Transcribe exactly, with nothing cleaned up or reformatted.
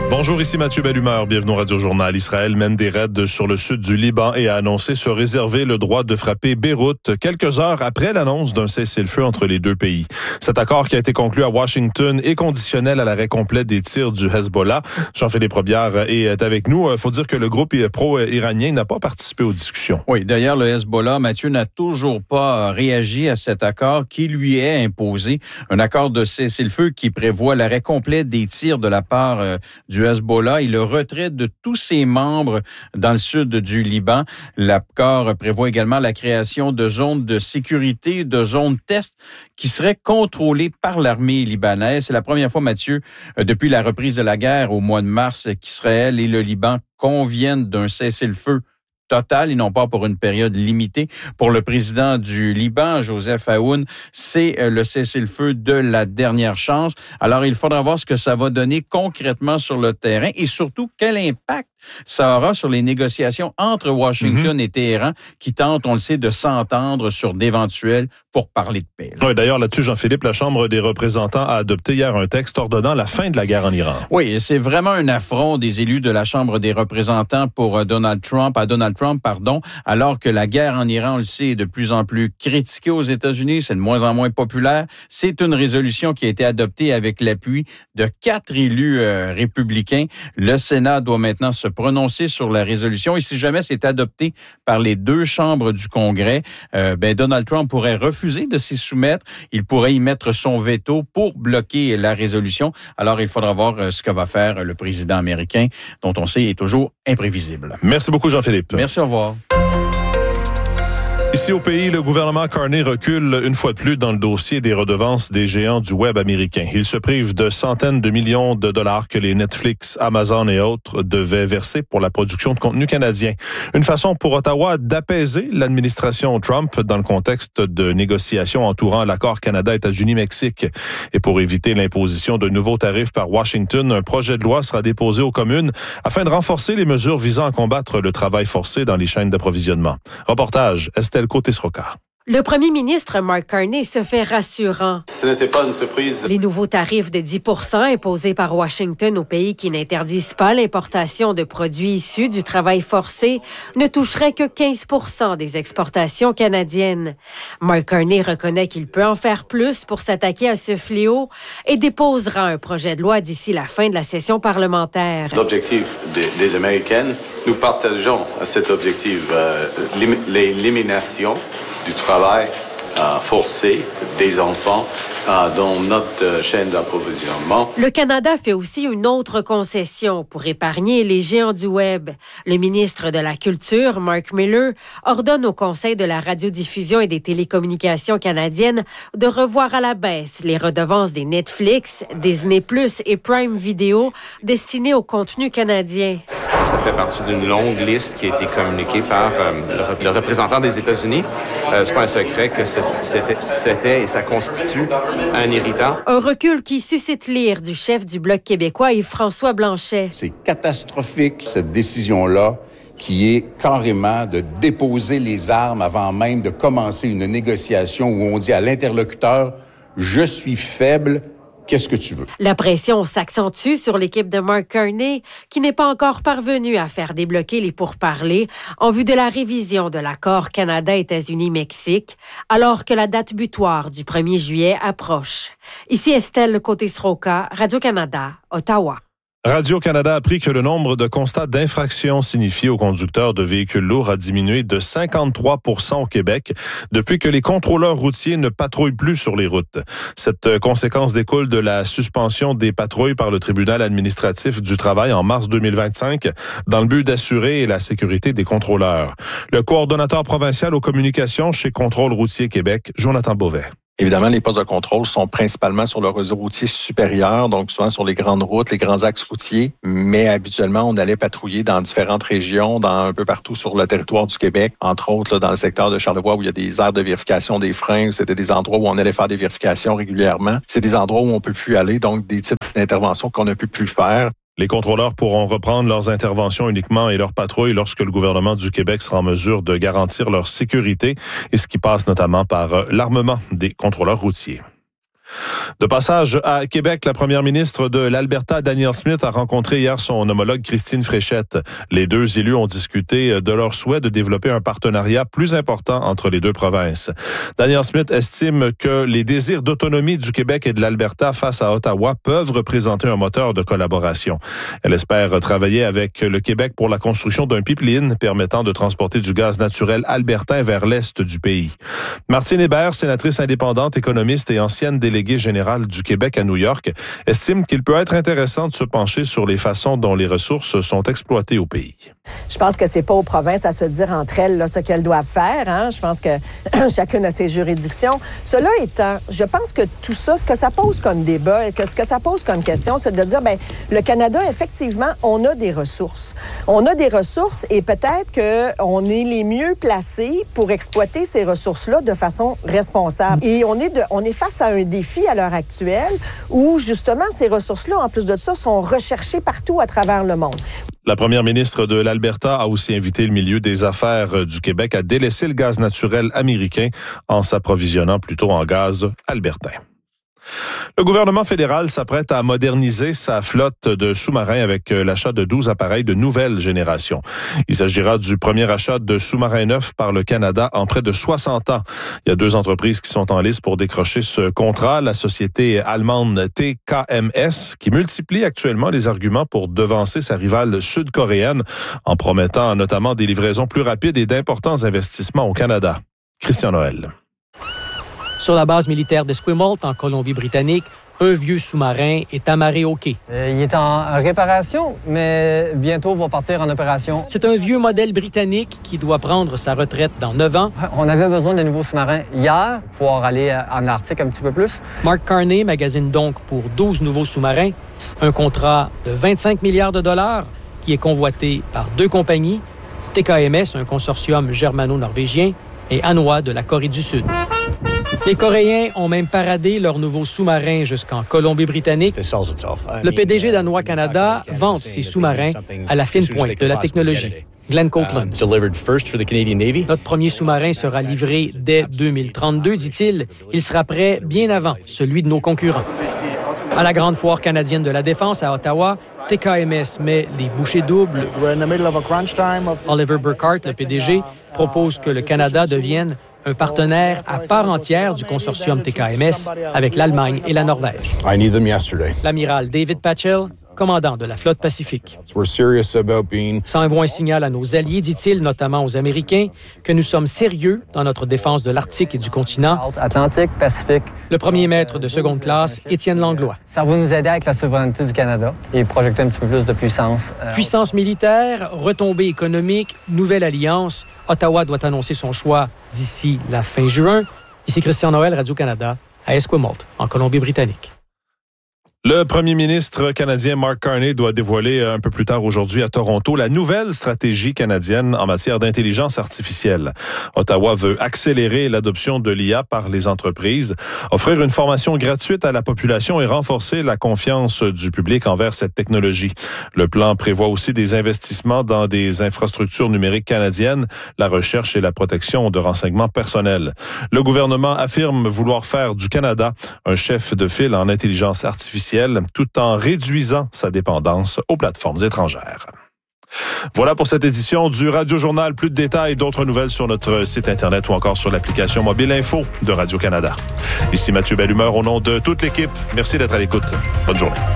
Bonjour, ici Mathieu Bellumeur. Bienvenue au Radio Journal. Israël mène des raids sur le sud du Liban et a annoncé se réserver le droit de frapper Beyrouth quelques heures après l'annonce d'un cessez-le-feu entre les deux pays. Cet accord qui a été conclu à Washington est conditionnel à l'arrêt complet des tirs du Hezbollah. Jean-Philippe Robillard est avec nous. Il faut dire que le groupe pro-iranien n'a pas participé aux discussions. Oui, d'ailleurs, le Hezbollah, Mathieu, n'a toujours pas réagi à cet accord qui lui est imposé. Un accord de cessez-le-feu qui prévoit l'arrêt complet des tirs de la part euh, du Hezbollah et le retrait de tous ses membres dans le sud du Liban. L'accord prévoit également la création de zones de sécurité, de zones test qui seraient contrôlées par l'armée libanaise. C'est la première fois, Mathieu, depuis la reprise de la guerre au mois de mars, qu'Israël et le Liban conviennent d'un cessez-le-feu total et non pas pour une période limitée. Pour le président du Liban, Joseph Aoun, c'est le cessez-le-feu de la dernière chance. Alors, il faudra voir ce que ça va donner concrètement sur le terrain et surtout quel impact ça aura sur les négociations entre Washington mm-hmm. et Téhéran qui tentent, on le sait, de s'entendre sur d'éventuels pour parler de paix. Oui, d'ailleurs, là-dessus, Jean-Philippe, la Chambre des représentants a adopté hier un texte ordonnant la fin de la guerre en Iran. Oui, c'est vraiment un affront des élus de la Chambre des représentants pour Donald Trump, à Donald Trump, pardon, alors que la guerre en Iran, on le sait, est de plus en plus critiquée aux États-Unis, c'est de moins en moins populaire. C'est une résolution qui a été adoptée avec l'appui de quatre élus euh, républicains. Le Sénat doit maintenant se prononcer sur la résolution et si jamais c'est adopté par les deux chambres du Congrès, euh, ben Donald Trump pourrait refuser de s'y soumettre. Il pourrait y mettre son veto pour bloquer la résolution. Alors, il faudra voir euh, ce que va faire le président américain, dont on sait est toujours imprévisible. Merci beaucoup, Jean-Philippe. Merci, au revoir. Ici au pays, le gouvernement Carney recule une fois de plus dans le dossier des redevances des géants du web américain. Il se prive de centaines de millions de dollars que les Netflix, Amazon et autres devaient verser pour la production de contenu canadien. Une façon pour Ottawa d'apaiser l'administration Trump dans le contexte de négociations entourant l'accord Canada-États-Unis-Mexique. Et pour éviter l'imposition de nouveaux tarifs par Washington, un projet de loi sera déposé aux communes afin de renforcer les mesures visant à combattre le travail forcé dans les chaînes d'approvisionnement. Reportage, Estelle Côté-Sroca. Le premier ministre Mark Carney se fait rassurant. Ce n'était pas une surprise. Les nouveaux tarifs de dix pour cent imposés par Washington aux pays qui n'interdisent pas l'importation de produits issus du travail forcé ne toucheraient que quinze pour cent des exportations canadiennes. Mark Carney reconnaît qu'il peut en faire plus pour s'attaquer à ce fléau et déposera un projet de loi d'ici la fin de la session parlementaire. L'objectif des, des Américaines, nous partageons cet objectif, euh, l'élimination du travail euh, forcé des enfants euh, dans notre euh, chaîne d'approvisionnement. Le Canada fait aussi une autre concession pour épargner les géants du web. Le ministre de la Culture, Mark Miller, ordonne au Conseil de la radiodiffusion et des télécommunications canadiennes de revoir à la baisse les redevances des Netflix, Disney plus et Prime Video destinées au contenu canadien. Ça fait partie d'une longue liste qui a été communiquée par euh, le, le représentant des États-Unis. Euh, c'est pas un secret que c'était, c'était et ça constitue un irritant. Un recul qui suscite l'ire du chef du Bloc québécois, Yves-François Blanchet. C'est catastrophique, cette décision-là, qui est carrément de déposer les armes avant même de commencer une négociation où on dit à l'interlocuteur « Je suis faible ». Qu'est-ce que tu veux? La pression s'accentue sur l'équipe de Mark Carney, qui n'est pas encore parvenue à faire débloquer les pourparlers en vue de la révision de l'accord Canada-États-Unis-Mexique, alors que la date butoir du premier juillet approche. Ici Estelle Côté-Sroca, Radio-Canada, Ottawa. Radio-Canada a appris que le nombre de constats d'infractions signifiés aux conducteurs de véhicules lourds a diminué de cinquante-trois pour cent au Québec depuis que les contrôleurs routiers ne patrouillent plus sur les routes. Cette conséquence découle de la suspension des patrouilles par le tribunal administratif du travail en mars deux mille vingt-cinq dans le but d'assurer la sécurité des contrôleurs. Le coordonnateur provincial aux communications chez Contrôle routier Québec, Jonathan Beauvais. Évidemment, les postes de contrôle sont principalement sur le réseau routier supérieur, donc souvent sur les grandes routes, les grands axes routiers. Mais habituellement, on allait patrouiller dans différentes régions, dans un peu partout sur le territoire du Québec, entre autres là, dans le secteur de Charlevoix où il y a des aires de vérification des freins, où c'était des endroits où on allait faire des vérifications régulièrement. C'est des endroits où on peut plus aller, donc des types d'interventions qu'on ne peut plus faire. Les contrôleurs pourront reprendre leurs interventions uniquement et leurs patrouilles lorsque le gouvernement du Québec sera en mesure de garantir leur sécurité, et ce qui passe notamment par l'armement des contrôleurs routiers. De passage à Québec, la première ministre de l'Alberta, Danielle Smith, a rencontré hier son homologue Christine Fréchette. Les deux élus ont discuté de leur souhait de développer un partenariat plus important entre les deux provinces. Danielle Smith estime que les désirs d'autonomie du Québec et de l'Alberta face à Ottawa peuvent représenter un moteur de collaboration. Elle espère travailler avec le Québec pour la construction d'un pipeline permettant de transporter du gaz naturel albertain vers l'est du pays. Martine Hébert, sénatrice indépendante, économiste et ancienne déléguée général du Québec à New York, estime qu'il peut être intéressant de se pencher sur les façons dont les ressources sont exploitées au pays. Je pense que c'est pas aux provinces à se dire entre elles là, ce qu'elles doivent faire. Hein? Je pense que chacune a ses juridictions. Cela étant, je pense que tout ça, ce que ça pose comme débat et que ce que ça pose comme question, c'est de dire, ben le Canada, effectivement, on a des ressources. On a des ressources et peut-être qu'on est les mieux placés pour exploiter ces ressources-là de façon responsable. Et on est, de, on est face à un défi à l'heure actuelle où, justement, ces ressources-là, en plus de ça, sont recherchées partout à travers le monde. La première ministre de l'Alberta a aussi invité le milieu des affaires du Québec à délaisser le gaz naturel américain en s'approvisionnant plutôt en gaz albertain. Le gouvernement fédéral s'apprête à moderniser sa flotte de sous-marins avec l'achat de douze appareils de nouvelle génération. Il s'agira du premier achat de sous-marins neufs par le Canada en près de soixante ans. Il y a deux entreprises qui sont en liste pour décrocher ce contrat. La société allemande T K M S, qui multiplie actuellement les arguments pour devancer sa rivale sud-coréenne en promettant notamment des livraisons plus rapides et d'importants investissements au Canada. Christian Noël. Sur la base militaire d'Esquimalt, en Colombie-Britannique, un vieux sous-marin est amarré au quai. Euh, il est en réparation, mais bientôt va partir en opération. C'est un vieux modèle britannique qui doit prendre sa retraite dans neuf ans. On avait besoin de nouveaux sous-marins hier, pour pouvoir aller en Arctique un petit peu plus. Mark Carney magasine donc pour douze nouveaux sous-marins un contrat de vingt-cinq milliards de dollars qui est convoité par deux compagnies, T K M S, un consortium germano-norvégien, et Hanwha de la Corée du Sud. Les Coréens ont même paradé leurs nouveaux sous-marins jusqu'en Colombie-Britannique. Le P D G d'Hanwha Canada vante ses sous-marins à la fine pointe de la technologie. Glenn Copeland. Notre premier sous-marin sera livré dès deux mille trente-deux, dit-il. Il sera prêt bien avant celui de nos concurrents. À la Grande Foire canadienne de la Défense à Ottawa, T K M S met les bouchées doubles. Oliver Burkhart, le P D G, propose que le Canada devienne un partenaire à part entière du consortium T K M S avec l'Allemagne et la Norvège. L'amiral David Patchell, commandant de la flotte Pacifique. Ça envoie un signal à nos alliés, dit-il, notamment aux Américains, que nous sommes sérieux dans notre défense de l'Arctique et du continent. Atlantique, Pacifique. Le premier maître de seconde classe, Étienne Langlois. Ça va nous aider avec la souveraineté du Canada et projeter un petit peu plus de puissance. Puissance militaire, retombée économique, nouvelle alliance. Ottawa doit annoncer son choix d'ici la fin juin. Ici Christian Noël, Radio-Canada, à Esquimalt, en Colombie-Britannique. Le premier ministre canadien Mark Carney doit dévoiler un peu plus tard aujourd'hui à Toronto la nouvelle stratégie canadienne en matière d'intelligence artificielle. Ottawa veut accélérer l'adoption de l'I A par les entreprises, offrir une formation gratuite à la population et renforcer la confiance du public envers cette technologie. Le plan prévoit aussi des investissements dans des infrastructures numériques canadiennes, la recherche et la protection de renseignements personnels. Le gouvernement affirme vouloir faire du Canada un chef de file en intelligence artificielle, tout en réduisant sa dépendance aux plateformes étrangères. Voilà pour cette édition du Radio Journal. Plus de détails, d'autres nouvelles sur notre site Internet ou encore sur l'application mobile Info de Radio-Canada. Ici Mathieu Bellumeur au nom de toute l'équipe. Merci d'être à l'écoute. Bonne journée.